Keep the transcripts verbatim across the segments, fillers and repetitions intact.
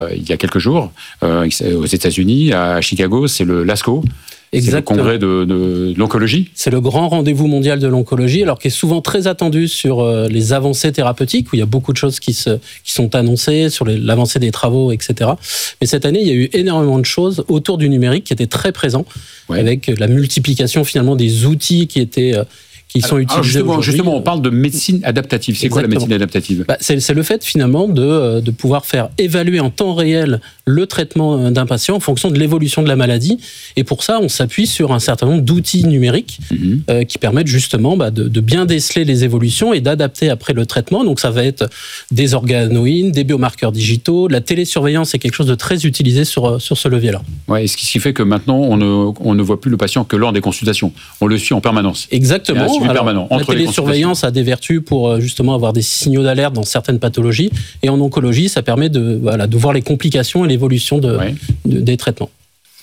il y a quelques jours, euh, aux États-Unis, à Chicago, c'est le LASCO. Exactement. C'est le congrès de, de, de l'oncologie. C'est le grand rendez-vous mondial de l'oncologie, alors qui est souvent très attendu sur euh, les avancées thérapeutiques, où il y a beaucoup de choses qui, se, qui sont annoncées, sur les, l'avancée des travaux, et cetera. Mais cette année, il y a eu énormément de choses autour du numérique qui étaient très présents, ouais. avec la multiplication finalement des outils qui étaient... Euh, qui sont alors, utilisés alors justement, aujourd'hui. justement, on parle de médecine adaptative. C'est Exactement. Quoi la médecine adaptative ? bah, c'est, c'est le fait finalement de, de pouvoir faire évaluer en temps réel le traitement d'un patient en fonction de l'évolution de la maladie. Et pour ça, on s'appuie sur un certain nombre d'outils numériques mm-hmm. euh, qui permettent justement bah, de, de bien déceler les évolutions et d'adapter après le traitement. Donc ça va être des organoïdes, des biomarqueurs digitaux, la télésurveillance est quelque chose de très utilisé sur, sur ce levier-là. Ouais, et ce qui fait que maintenant, on ne, on ne voit plus le patient que lors des consultations. On le suit en permanence. Exactement. Alors, permanent, entre la télésurveillance a des vertus pour justement avoir des signaux d'alerte dans certaines pathologies. Et en oncologie, ça permet de, voilà, de voir les complications et l'évolution de, ouais. de, des traitements.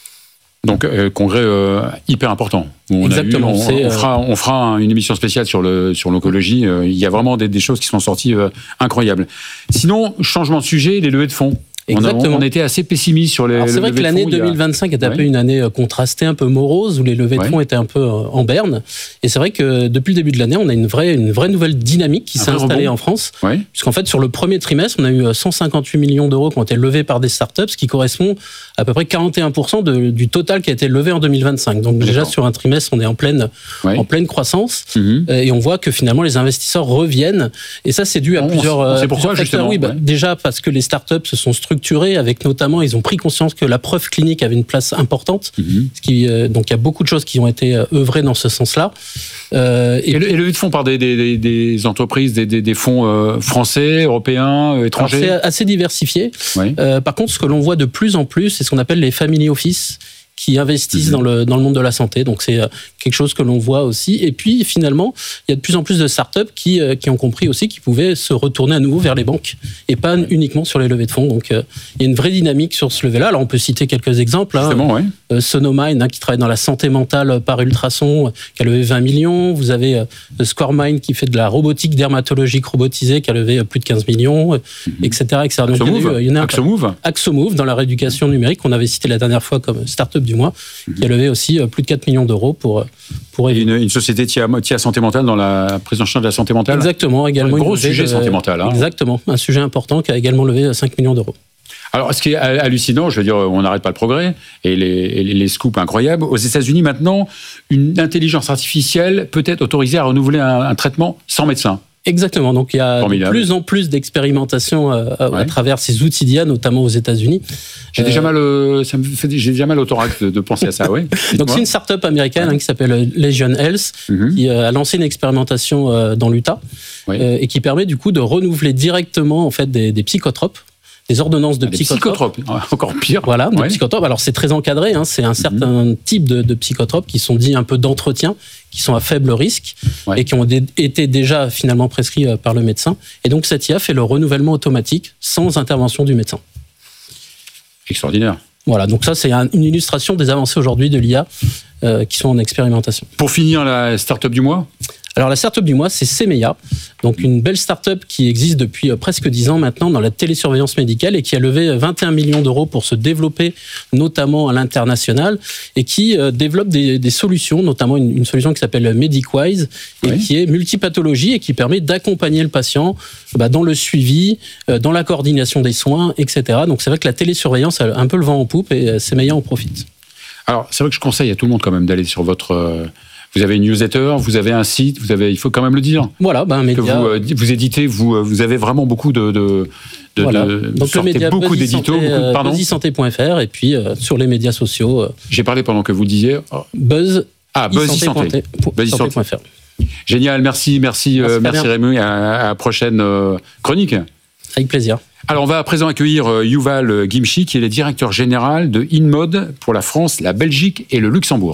Donc, euh, congrès euh, hyper important. On Exactement. A eu, on, c'est, on, fera, on fera une émission spéciale sur, le, sur l'oncologie. Euh, il y a vraiment des, des choses qui sont sorties euh, incroyables. Sinon, changement de sujet, les levées de fonds. Exactement. On, on était assez pessimiste sur les. Alors c'est vrai que l'année deux mille vingt-cinq était un ouais. peu une année contrastée, un peu morose, où les levées de fonds ouais. étaient un peu en berne. Et c'est vrai que depuis le début de l'année, on a une vraie, une vraie nouvelle dynamique qui un s'est installée rebond. En France. Ouais. Puisqu'en fait, sur le premier trimestre, on a eu cent cinquante-huit millions d'euros qui ont été levés par des startups, ce qui correspond à peu près quarante et un pour cent de, du total qui a été levé en deux mille vingt-cinq. Donc déjà, sur un trimestre, on est en pleine, ouais. en pleine croissance. Mm-hmm. Et on voit que finalement, les investisseurs reviennent. Et ça, c'est dû à on plusieurs, on sait euh, pourquoi, plusieurs facteurs. Oui, bah, ouais. Déjà parce que les startups se sont structurées avec nos Notamment, ils ont pris conscience que la preuve clinique avait une place importante. Mmh. Ce qui, euh, donc, il y a beaucoup de choses qui ont été euh, œuvrées dans ce sens-là. Euh, et, et, le, et levée de fonds par des, des, des entreprises, des, des, des fonds euh, français, européens, euh, étrangers. Alors, c'est assez diversifié. Oui. Euh, par contre, ce que l'on voit de plus en plus, c'est ce qu'on appelle les family office, qui investissent mmh. dans, le, dans le monde de la santé. Donc, c'est quelque chose que l'on voit aussi. Et puis, finalement, il y a de plus en plus de startups qui, qui ont compris aussi qu'ils pouvaient se retourner à nouveau vers les banques et pas uniquement sur les levées de fonds. Donc, euh, il y a une vraie dynamique sur ce levé-là. Alors, on peut citer quelques exemples. Justement, hein. oui. Euh, Sonomind, hein, qui travaille dans la santé mentale par ultrason, qui a levé vingt millions. Vous avez euh, SquareMind, qui fait de la robotique dermatologique robotisée, qui a levé plus de quinze millions, mmh. et cetera, et cetera. Donc, Axomove, il y en a, Axomove. Axomove, dans la rééducation numérique, qu'on avait cité la dernière fois comme startup du mois, mmh. qui a levé aussi plus de quatre millions d'euros pour... pour une, une société Tia, Tia Santé Mentale dans la prise en charge de la santé mentale. Exactement. Également un gros sujet de, santé mentale. Hein. Exactement. Un sujet important qui a également levé cinq millions d'euros. Alors, ce qui est hallucinant, je veux dire, on n'arrête pas le progrès et les, et les scoops incroyables. Aux États-Unis, maintenant, une intelligence artificielle peut être autorisée à renouveler un, un traitement sans médecin. Exactement. Donc, il y a Formidable. de plus en plus d'expérimentations euh, ouais. à travers ces outils d'I A, notamment aux États-Unis. J'ai euh... déjà mal, euh, ça me fait, j'ai déjà mal au thorax de, de penser à ça. Ouais. Donc, c'est une start-up américaine ouais. hein, qui s'appelle Legion Health, mm-hmm. qui euh, a lancé une expérimentation euh, dans l'Utah ouais. euh, et qui permet du coup de renouveler directement en fait des, des psychotropes. Des ordonnances de des psychotropes. psychotropes. Encore pire. Voilà, des ouais. psychotropes. Alors, c'est très encadré. Hein, c'est un certain mmh. type de, de psychotropes qui sont dits un peu d'entretien, qui sont à faible risque ouais. et qui ont d- été déjà finalement prescrits par le médecin. Et donc, cette I A fait le renouvellement automatique sans intervention du médecin. Extraordinaire. Voilà, donc ça, c'est un, une illustration des avancées aujourd'hui de l'I A euh, qui sont en expérimentation. Pour finir, la start-up du mois ? Alors, la start-up du mois, c'est Semeia, donc une belle start-up qui existe depuis presque dix ans maintenant dans la télésurveillance médicale et qui a levé vingt et un millions d'euros pour se développer, notamment à l'international, et qui euh, développe des, des solutions, notamment une, une solution qui s'appelle MedicWise, et oui. qui est multipathologie et qui permet d'accompagner le patient bah, dans le suivi, euh, dans la coordination des soins, et cetera. Donc, c'est vrai que la télésurveillance a un peu le vent en poupe et euh, Semeia en profite. Alors, c'est vrai que je conseille à tout le monde quand même d'aller sur votre... Euh... Vous avez une newsletter, vous avez un site, vous avez, il faut quand même le dire. Voilà, ben, un média. Que vous, euh, vous éditez, vous, vous avez vraiment beaucoup de, de, de, voilà. de donc le média beaucoup Buzzy d'éditos, Santé, beaucoup de, pardon. buzzy santé point f r et puis euh, sur les médias sociaux. Euh, J'ai parlé pendant que vous le disiez. Oh. Buzz. Ah, Buzzy Santé. Buzzy Santé point f r. Génial, merci, merci, merci, euh, merci Rémi. À, à la prochaine euh, chronique. Avec plaisir. Alors, on va à présent accueillir euh, Yuval Gimchi, qui est le directeur général de InMode pour la France, la Belgique et le Luxembourg.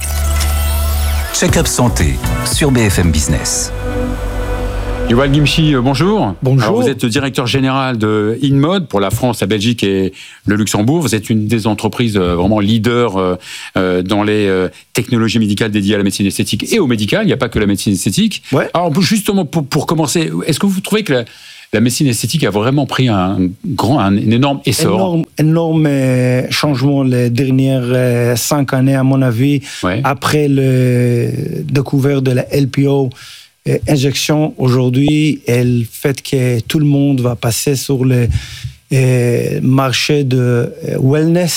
Check-up santé sur B F M Business. Yuval Gimchi, bonjour. Bonjour. Alors, vous êtes directeur général de InMode pour la France, la Belgique et le Luxembourg. Vous êtes une des entreprises vraiment leaders dans les technologies médicales dédiées à la médecine esthétique et au médical. Il n'y a pas que la médecine esthétique. Ouais. Alors, justement, pour, pour commencer, est-ce que vous trouvez que la, la médecine esthétique a vraiment pris un grand, un, un énorme essor. Énorme, énorme euh, changement les dernières euh, cinq années, à mon avis, Ouais. après le découverte de la L P O. Euh, injection aujourd'hui, et le fait que tout le monde va passer sur le euh, marché de euh, wellness.